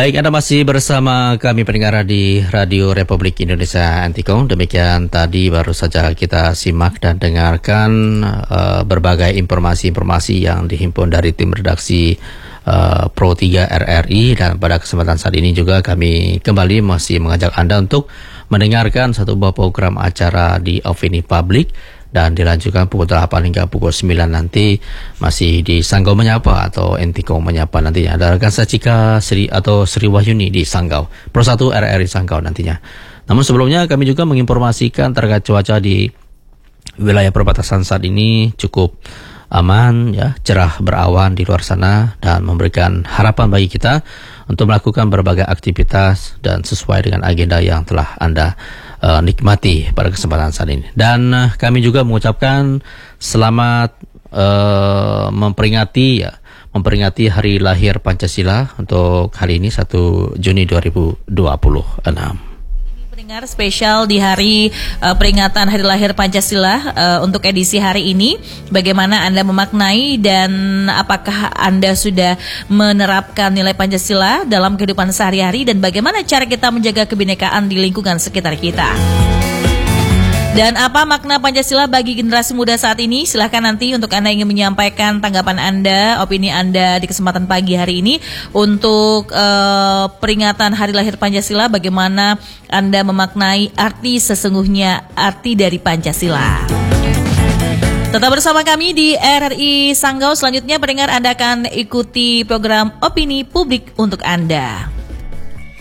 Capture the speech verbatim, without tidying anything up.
Baik, Anda masih bersama kami pendengar di Radio Republik Indonesia Antikong. Demikian tadi baru saja kita simak dan dengarkan uh, berbagai informasi-informasi yang dihimpun dari tim redaksi uh, Pro tiga R R I. Dan pada kesempatan saat ini juga kami kembali masih mengajak Anda untuk mendengarkan satu buah program acara di Opini Publik. Dan dilanjutkan pukul delapan hingga pukul sembilan nanti masih di Sanggau Menyapa atau Antikong Menyapa nantinya. Ada rekan saya Cika Sri atau Sri Wahyuni di Sanggau, Pro satu R R I Sanggau nantinya. Namun sebelumnya kami juga menginformasikan terkait cuaca di wilayah perbatasan saat ini cukup aman, ya, cerah berawan di luar sana dan memberikan harapan bagi kita untuk melakukan berbagai aktivitas dan sesuai dengan agenda yang telah Anda uh, nikmati pada kesempatan saat ini. Dan uh, kami juga mengucapkan selamat uh, memperingati ya, memperingati hari lahir Pancasila untuk hari ini satu Juni dua ribu dua puluh enam. Pendengar spesial di hari uh, peringatan Hari Lahir Pancasila uh, untuk edisi hari ini. Bagaimana Anda memaknai dan apakah Anda sudah menerapkan nilai Pancasila dalam kehidupan sehari-hari dan bagaimana cara kita menjaga kebinekaan di lingkungan sekitar kita? Dan apa makna Pancasila bagi generasi muda saat ini? Silahkan nanti untuk Anda ingin menyampaikan tanggapan Anda, opini Anda di kesempatan pagi hari ini untuk uh, peringatan Hari Lahir Pancasila. Bagaimana Anda memaknai arti sesungguhnya arti dari Pancasila? Tetap bersama kami di R R I Sanggau. Selanjutnya pendengar Anda akan ikuti program Opini Publik untuk Anda.